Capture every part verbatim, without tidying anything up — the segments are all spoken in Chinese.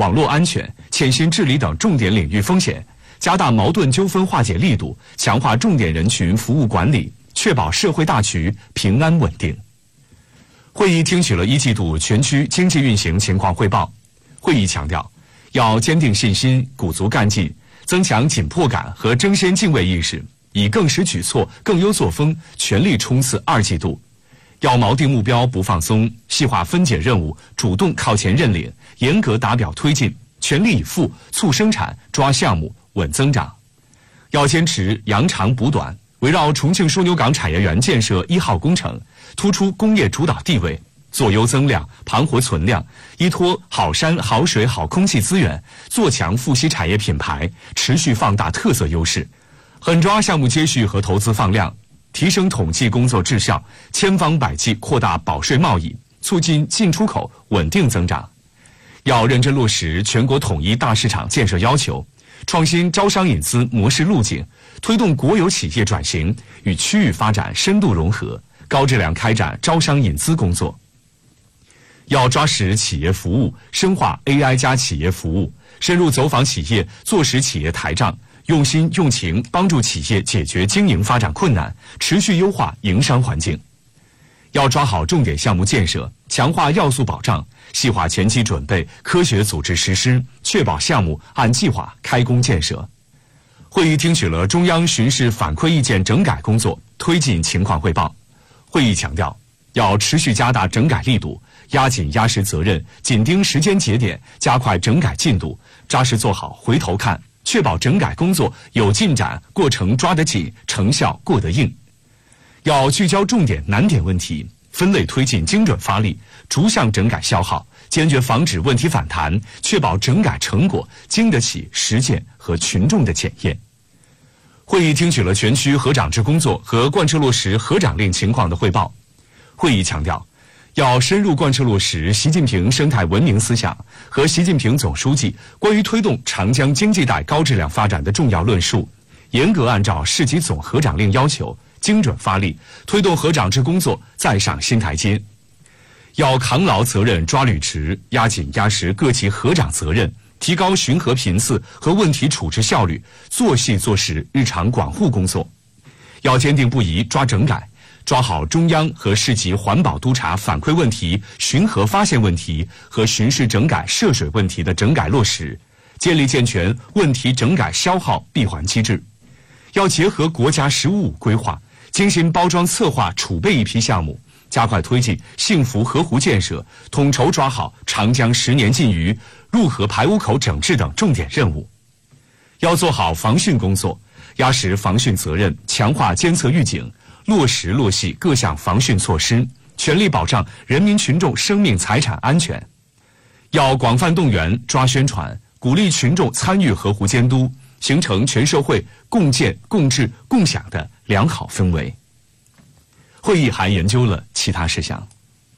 网络安全、潜心治理等重点领域风险，加大矛盾纠纷化解力度，强化重点人群服务管理，确保社会大局平安稳定。会议听取了一季度全区经济运行情况汇报。会议强调，要坚定信心，鼓足干劲，增强紧迫感和争先敬畏意识，以更实举措、更优作风，全力冲刺二季度。要锚定目标不放松，细化分解任务，主动靠前认领，严格打表推进，全力以赴促生产、抓项目、稳增长。要坚持扬长补短，围绕重庆枢纽港产业园建设一号工程，突出工业主导地位，做优增量，盘活存量，依托好山、好水、好空气资源，做强富硒产业品牌，持续放大特色优势，狠抓项目接续和投资放量，提升统计工作质效，千方百计扩大保税贸易，促进进出口稳定增长。要认真落实全国统一大市场建设要求，创新招商引资模式路径，推动国有企业转型与区域发展深度融合，高质量开展招商引资工作。要抓实企业服务，深化 A I 加企业服务，深入走访企业，坐实企业台账，用心用情帮助企业解决经营发展困难，持续优化营商环境。要抓好重点项目建设，强化要素保障，细化前期准备，科学组织实施，确保项目按计划开工建设。会议听取了中央巡视反馈意见整改工作推进情况汇报。会议强调，要持续加大整改力度，压紧压实责任，紧盯时间节点，加快整改进度，扎实做好回头看，确保整改工作有进展，过程抓得紧，成效过得硬。要聚焦重点难点问题，分类推进，精准发力，逐项整改消耗，坚决防止问题反弹，确保整改成果经得起实践和群众的检验。会议听取了全区合长制工作和贯彻落实合长令情况的汇报。会议强调，要深入贯彻落实习近平生态文明思想和习近平总书记关于推动长江经济带高质量发展的重要论述，严格按照市级总合长令要求，精准发力，推动合长制工作再上新台阶。要扛牢责任抓履职，压紧压实各级合长责任，提高巡核频次和问题处置效率，做细做实日常管护工作。要坚定不移抓整改，抓好中央和市级环保督查反馈问题、巡核发现问题和巡视整改涉水问题的整改落实，建立健全问题整改消耗闭环机制。要结合国家“十五五”规划，精心包装策划储备一批项目，加快推进幸福河湖建设，统筹抓好长江十年禁渔、入河排污口整治等重点任务。要做好防汛工作，压实防汛责任，强化监测预警，落实落细各项防汛措施，全力保障人民群众生命财产安全。要广泛动员抓宣传，鼓励群众参与河湖监督，形成全社会共建、共治、共享的良好氛围。会议还研究了其他事项。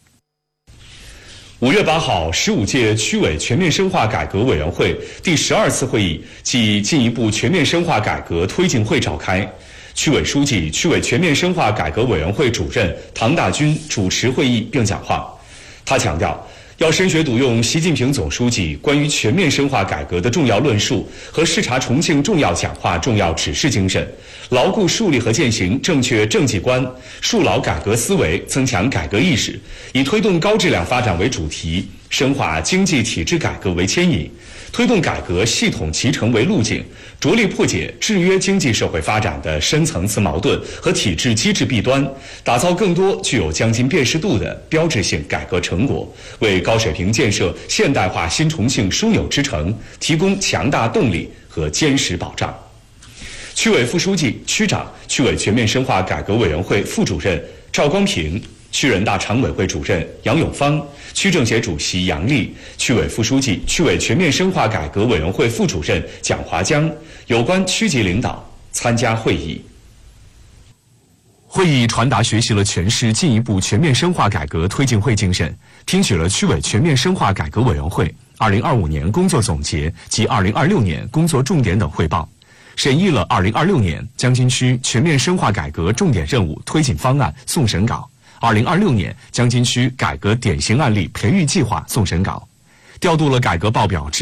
五月八号，十五届区委全面深化改革委员会第十二次会议暨进一步全面深化改革推进会召开。区委书记、区委全面深化改革委员会主任唐大军主持会议并讲话。他强调，要深学笃用习近平总书记关于全面深化改革的重要论述和视察重庆重要讲话重要指示精神，牢固树立和践行正确政绩观，树牢改革思维，增强改革意识，以推动高质量发展为主题，深化经济体制改革为牵引，推动改革系统集成为路径，着力破解制约经济社会发展的深层次矛盾和体制机制弊端，打造更多具有江津辨识度的标志性改革成果，为高水平建设现代化新重庆枢纽之城提供强大动力和坚实保障。区委副书记、区长、区委全面深化改革委员会副主任赵光平，区人大常委会主任杨永芳，区政协主席杨丽，区委副书记、区委全面深化改革委员会副主任蒋华江，有关区级领导参加会议。会议传达学习了全市进一步全面深化改革推进会精神，听取了区委全面深化改革委员会二零二五年工作总结及二零二六年工作重点等汇报，审议了二零二六年江津区全面深化改革重点任务推进方案送审稿，二零二六年江津区改革典型案例培育计划送审稿，调度了改革报表